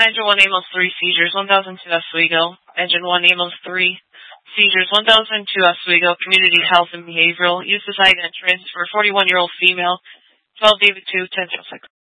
Engine 1 Amos 3 seizures, 1002 Oswego. Engine 1 Amos 3 seizures, 1002 Oswego. Community Health and Behavioral. Use the site entrance for a 41-year-old female. 12 David 2, 1006.